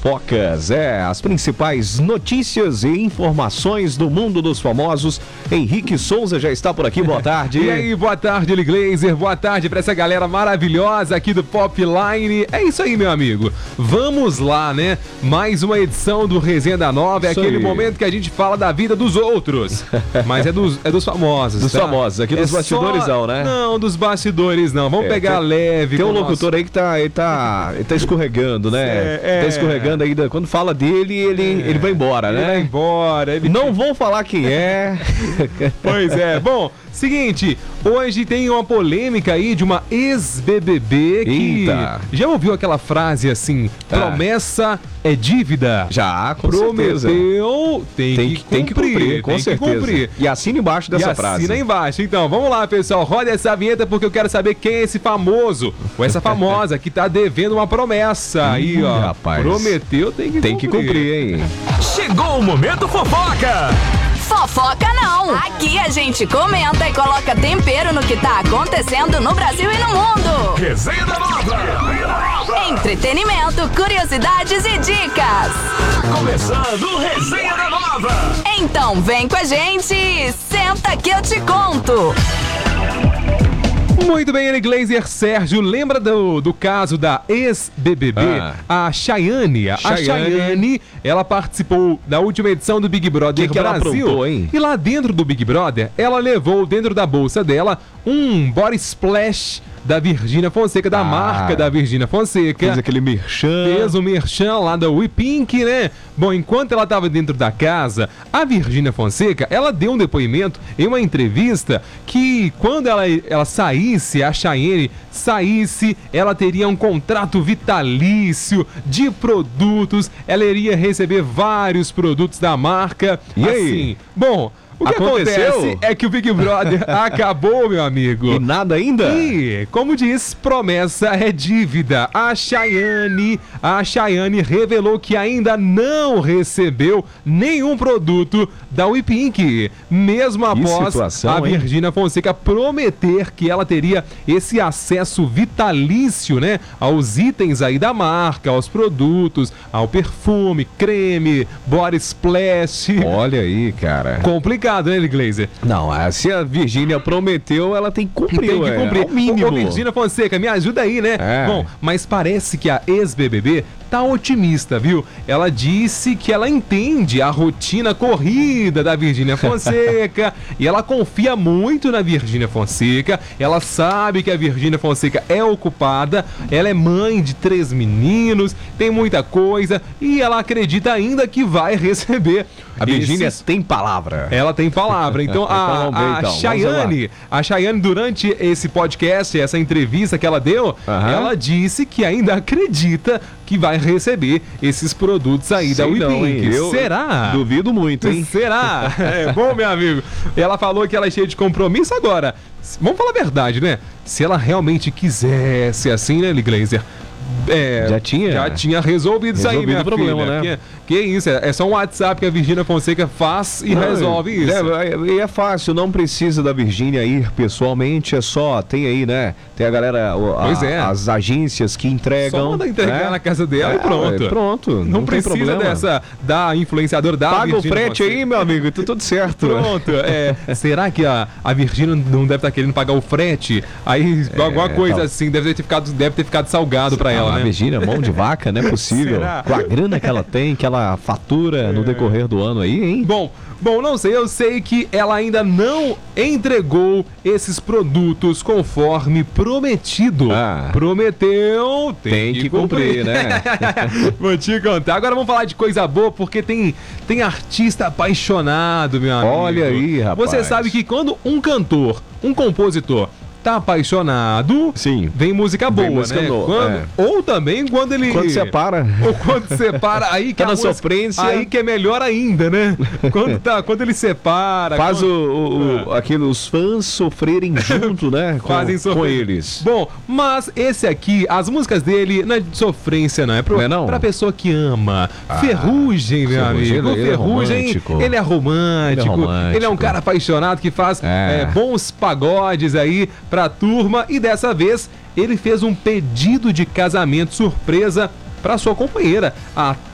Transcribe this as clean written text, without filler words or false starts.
fofocas, as principais notícias e informações do mundo dos famosos. Henrique Souza já está por aqui, boa tarde. E aí, boa tarde, Eli Glazer, boa tarde pra essa galera maravilhosa aqui do Popline. É isso aí, meu amigo. Vamos lá, né? Mais uma edição do Resenha da Nova, é Isso aquele aí. momento que a gente fala da vida dos outros, mas é dos famosos, Dos tá? famosos, aqui dos bastidores não, né? Não, dos bastidores não, vamos pegar leve. Tem um com o locutor aí que ele tá escorregando, né? Tá escorregando ainda. Quando fala dele, ele vai embora, Ele né? vai embora. Não vão falar quem é. Pois é. Bom, seguinte, hoje tem uma polêmica aí de uma ex-BBB que... Eita. Já ouviu aquela frase assim, promessa é dívida? Já, com certeza. Prometeu, tem que cumprir, com certeza. E assina embaixo dessa frase. Assina embaixo. Então, vamos lá, pessoal. Roda essa vinheta porque eu quero saber quem é esse famoso ou essa famosa que tá devendo uma promessa. Aí, ó. Rapaz. Prometeu, tem que cumprir, hein? Chegou o Momento Fofoca! Fofoca não! Aqui a gente comenta e coloca tempero no que tá acontecendo no Brasil e no mundo. Resenha da Nova! Entretenimento, curiosidades e dicas. Começando o Resenha da Nova! Então vem com a gente e senta que eu te conto. Muito bem, Eli Glazer. Sérgio, lembra do caso da ex-BBB, a Chayane? A Chayane, ela participou da última edição do Big Brother que ela Brasil. aprontou, hein? E lá dentro do Big Brother, ela levou dentro da bolsa dela um body splash da Virgínia Fonseca, da marca da Virgínia Fonseca. Fez aquele merchan. Fez o merchan lá da WePink, né? Bom, enquanto ela estava dentro da casa, a Virgínia Fonseca, ela deu um depoimento em uma entrevista que quando ela saísse, a Chayane saísse, ela teria um contrato vitalício de produtos, ela iria receber vários produtos da marca. E aí? Assim, bom... O que Aconteceu? acontece é que o Big Brother acabou, meu amigo. E nada ainda? E, como diz, promessa é dívida. A Chayane revelou que ainda não recebeu nenhum produto da WePink, mesmo após situação, a Virgínia Fonseca prometer que ela teria esse acesso vitalício, né, aos itens aí da marca, aos produtos, ao perfume, creme, body splash. Olha aí, cara. Complicado, né, Eli Glazer? Não, se a Virgínia prometeu, ela tem que cumprir. Tem que cumprir. É o mínimo. Ô, Virgínia Fonseca, me ajuda aí, né? É. Bom, mas parece que a ex-BBB tá otimista, viu? Ela disse que ela entende a rotina corrida da Virgínia Fonseca e ela confia muito na Virgínia Fonseca. Ela sabe que a Virgínia Fonseca é ocupada, ela é mãe de 3 meninos, tem muita coisa e ela acredita ainda que vai receber. A Virgínia tem palavra. Ela tem palavra. Então, a Chayane, durante esse podcast, essa entrevista que ela deu, ela disse que ainda acredita que vai receber esses produtos aí da WePink. Será? Duvido muito, hein? Será? É bom, meu amigo. Ela falou que ela é cheia de compromisso agora. Vamos falar a verdade, né? Se ela realmente quisesse assim, né, Eli Glazer? Já tinha resolvido isso aí, minha problema, filha. né? Que isso, é só um WhatsApp que a Virgínia Fonseca faz e resolve isso. É fácil, não precisa da Virgínia ir pessoalmente, é só, tem aí, né? Tem a galera, as agências que entregam. Só manda entregar na casa dela e pronto. Pronto, não precisa tem problema. dessa, da influenciadora da Paga Virgínia o frete Fonseca. aí, meu amigo, tá tudo certo. Pronto, será que a Virgínia não deve estar querendo pagar o frete? Aí, alguma coisa assim, deve ter ficado salgado pra ela, A né? Virgínia, mão de vaca, não é possível. Será? Com a grana que ela tem, que ela fatura no decorrer do ano aí, hein? Bom, não sei, eu sei que ela ainda não entregou esses produtos conforme prometido. Prometeu, tem que cumprir, né? Vou te contar. Agora vamos falar de coisa boa, porque tem artista apaixonado, meu amigo. Olha aí, rapaz. Você sabe que quando um cantor, um compositor, tá apaixonado, sim, vem música boa, música né? boa, Ou também quando ele... Quando separa. Ou quando separa, aí que tá na sofrência. Aí que é melhor ainda, né? Quando ele separa... Faz os fãs sofrerem junto, né? Com eles. Bom, mas esse aqui, as músicas dele não é de sofrência, não. É pra pessoa que ama. Ferrugem, meu amigo. Ferrugem, ele é romântico. Ele é um cara apaixonado que faz bons pagodes aí pra turma, e dessa vez ele fez um pedido de casamento surpresa para sua companheira, a